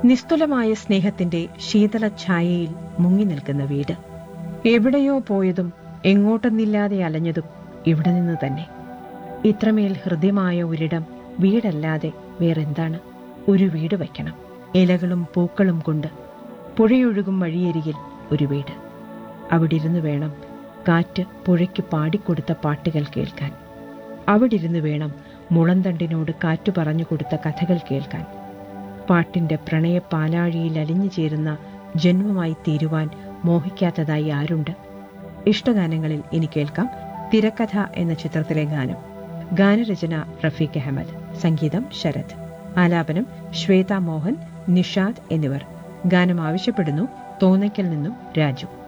നിസ്തുലമായ സ്നേഹത്തിന്റെ ശീതള ഛായയിൽ മുങ്ങി നിൽക്കുന്ന വീട്. എവിടെയോ പോയതും എങ്ങോട്ടെന്നില്ലാതെ അലഞ്ഞതും ഇവിടെ നിന്ന് തന്നെ. ഇത്രമേൽ ഹൃദ്യമായ ഒരിടം വീടല്ലാതെ വേറെന്താണ്? ഒരു വീട് വയ്ക്കണം. ഇലകളും പൂക്കളും കൊണ്ട് പുഴയൊഴുകും വഴിയരികിൽ ഒരു വീട്. അവിടിരുന്ന് വേണം കാറ്റ് പുഴയ്ക്ക് പാടിക്കൊടുത്ത പാട്ടുകൾ കേൾക്കാൻ. അവിടിരുന്ന് വേണം മുളന്തണ്ടിനോട് കാറ്റു പറഞ്ഞു കൊടുത്ത കഥകൾ കേൾക്കാൻ. പാട്ടിന്റെ പ്രണയ പാലാഴിയിൽ അലിഞ്ഞു ചേരുന്ന ജന്മമായി തീരുവാൻ മോഹിക്കാത്തതായി ആരുണ്ട്? ഇഷ്ടഗാനങ്ങളിൽ ഇനി കേൾക്കാം തിരക്കഥ എന്ന ചിത്രത്തിലെ ഗാനം. ഗാനരചന റഫീഖ് അഹമ്മദ്, സംഗീതം ശരത്, ആലാപനം ശ്വേത മോഹൻ, നിഷാദ് എന്നിവർ. ഗാനം ആവശ്യപ്പെടുന്നു തോന്നയ്ക്കൽ നിന്നും രാജു.